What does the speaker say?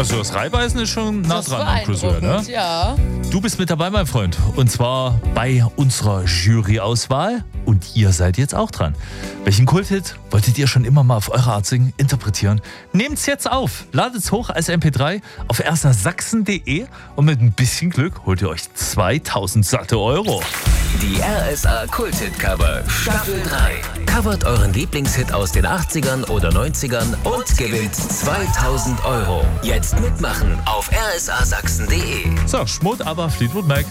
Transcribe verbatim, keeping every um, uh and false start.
Also das Reihweisen ist schon nah Das dran war am Friseur, ne? beeindruckend, ja. Du bist mit dabei, mein Freund. Und zwar bei unserer Juryauswahl. Und ihr seid jetzt auch dran. Welchen Kulthit wolltet ihr schon immer mal auf eure Art singen, interpretieren? Nehmt's jetzt auf. Ladet's hoch als M P drei auf r s a sachsen punkt d e und mit ein bisschen Glück holt ihr euch zweitausend satte Euro. Die R S A Kulthit-Cover Staffel drei. Covert euren Lieblingshit aus den achtzigern oder neunzigern und gewinnt zweitausend Euro. Jetzt mitmachen auf r s a sachsen punkt d e. So, Schmut aber Fleetwood Mac.